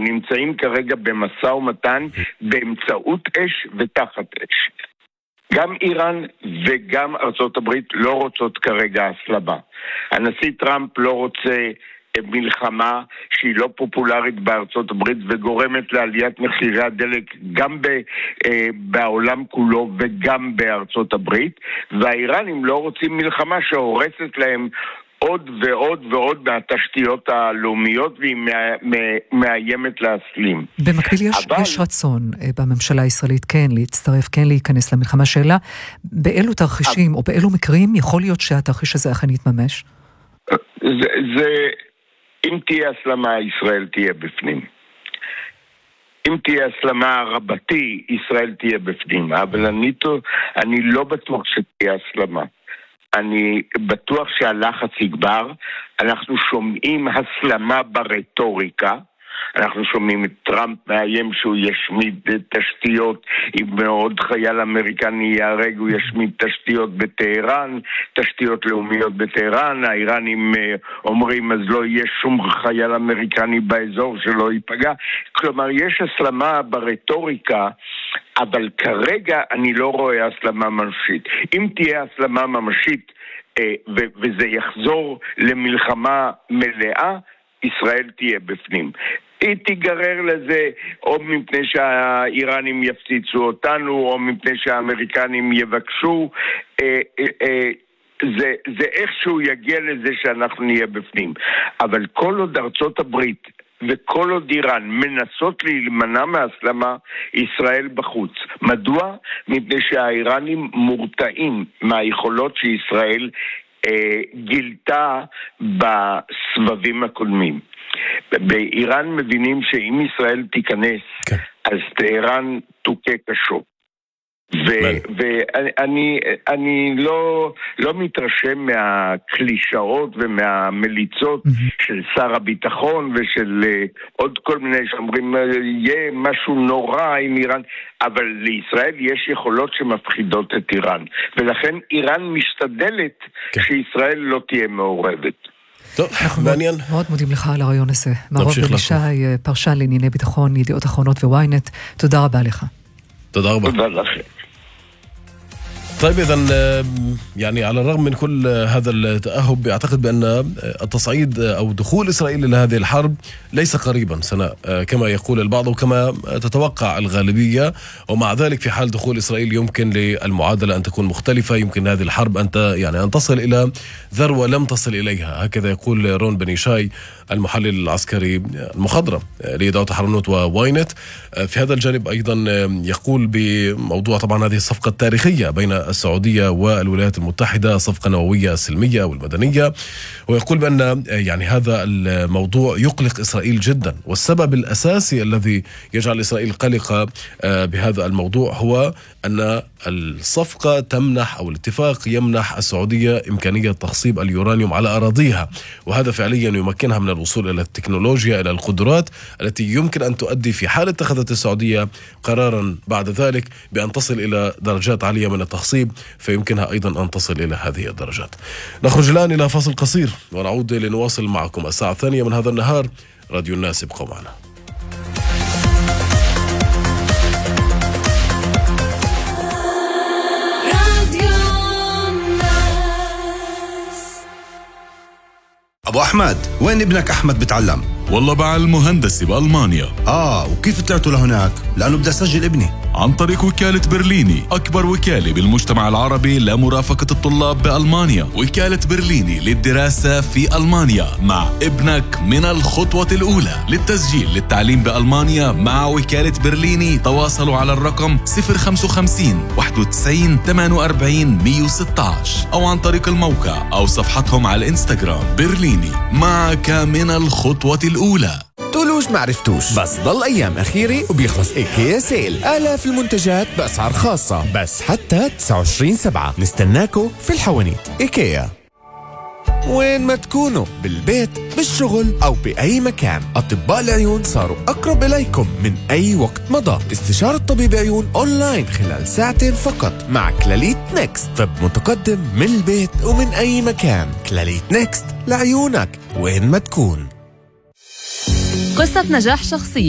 נמצאים כרגע במשא ומתן באמצעות אש ותחת אש. גם איראן וגם ארצות הברית לא רוצות כרגע הסלמה. הנשיא טראמפ לא רוצה מלחמה שהיא לא פופולרית בארצות הברית וגורמת לעליית מחירי הדלק גם בעולם כולו וגם בארצות הברית, והאיראנים לא רוצים מלחמה שהורסת להם עוד ועוד ועוד מהתשתיות הלאומיות, והיא מאיימת להסלים. במקביל יש רצון בממשלה הישראלית כן להצטרף, כן להיכנס למלחמה. שאלה, באילו תרחישים או באילו מקרים יכול להיות שהתרחיש הזה אכן יתממש? אם תהיה הסלמה, ישראל תהיה בפנים. אם תהיה הסלמה רבתי, ישראל תהיה בפנים. אבל אני לא בטוח שתהיה הסלמה. אני בטוח שהלחץ יגבר. אנחנו שומעים הסלמה ברטוריקה. אנחנו שומעים את טראמפ מאיים שהוא ישמיד תשתיות, אם עוד חייל אמריקני יהרג הוא ישמיד תשתיות בטהרן, תשתיות לאומיות בטהרן. האיראנים אומרים אז לא יהיה שום חייל אמריקני באזור שלא ייפגע. כלומר יש הסלמה ברטוריקה, אבל כרגע אני לא רואה הסלמה ממשית. אם תהיה הסלמה ממשית וזה יחזור למלחמה מלאה, ישראל תהיה בפנים. היא תיגרר לזה או מפני שהאיראנים יפציצו אותנו או מפני שהאמריקנים יבקשו. זה איכשהו יגיע לזה שאנחנו נהיה בפנים. אבל כל עוד ארצות הברית וכל עוד איראן מנסות להימנע מהסלמה, ישראל בחוץ. מדוע? מפני שהאיראנים מורתעים מהיכולות שישראל גילתה בסבבים הקודמים. באיראן מבינים שאם ישראל תיכנס, אז טהרן תוכה קשות. ואני לא מתרשם מהקלישאות ומהמליצות של שר הביטחון ושל עוד כל מיני שאומרים יהיה משהו נורא עם איראן, אבל לישראל יש יכולות שמפחידות את איראן, ולכן איראן משתדלת שישראל לא תהיה מעורבת. טוב, מעניין. מאוד מודים לך על הרעיון הזה. מרוב בנישי, פרשן לענייני ביטחון, ידיעות אחרונות וויינט. תודה רבה לך. تודה ربا. תודה לכם. طيب إذن يعني على الرغم من كل هذا التأهب أعتقد بأن التصعيد أو دخول إسرائيل لهذه الحرب ليس قريبا سناء كما يقول البعض وكما تتوقع الغالبية. ومع ذلك في حال دخول إسرائيل يمكن للمعادلة أن تكون مختلفة، يمكن هذه الحرب أن تصل إلى ذروة لم تصل إليها، هكذا يقول رون بنيشاي المحلل العسكري المخضرم ليدعوت حرنوت وواينت. في هذا الجانب أيضا يقول بموضوع طبعا هذه الصفقة التاريخية بين السعودية والولايات المتحدة، صفقة نووية سلمية والمدنية، ويقول بأن يعني هذا الموضوع يقلق إسرائيل جدا، والسبب الأساسي الذي يجعل إسرائيل قلقة بهذا الموضوع هو أن الصفقة تمنح أو الاتفاق يمنح السعودية إمكانية تخصيب اليورانيوم على أراضيها، وهذا فعليا يمكنها من الوصول إلى التكنولوجيا، إلى القدرات التي يمكن أن تؤدي في حال اتخذت السعودية قرارا بعد ذلك بأن تصل إلى درجات عالية من التخصيب، فيمكنها أيضا أن تصل إلى هذه الدرجات. نخرج الآن إلى فاصل قصير ونعود لنواصل معكم الساعة 2 من هذا النهار. راديو الناس، ابقوا معنا. أبو أحمد، وين ابنك أحمد بتعلم؟ والله بعلم مهندسي بألمانيا. وكيف طلعتوا لهناك؟ لأنه بدي أسجل ابني. عن طريق وكالة برليني، أكبر وكالة بالمجتمع العربي لمرافقة الطلاب بألمانيا. وكالة برليني للدراسة في ألمانيا مع ابنك من الخطوة الأولى. للتسجيل للتعليم بألمانيا مع وكالة برليني تواصلوا على الرقم 055 91 48 116 أو عن طريق الموقع أو صفحتهم على الإنستغرام. برليني، معك من الخطوة الأولى. تقولوش معرفتوش، بس ضل أيام أخيرة وبيخلص إيكيا سيل. آلاف المنتجات بأسعار خاصة، بس حتى 29/7 نستناكو في الحوانيت. إيكيا، وين ما تكونوا، بالبيت، بالشغل أو بأي مكان، أطباء العيون صاروا أقرب إليكم من أي وقت مضى. استشارة طبيب عيون أونلاين خلال 2 ساعات فقط مع كلاليت نيكست. طب متقدم من البيت ومن أي مكان. كلاليت نيكست لعيونك وين ما تكون. قصة نجاح شخصية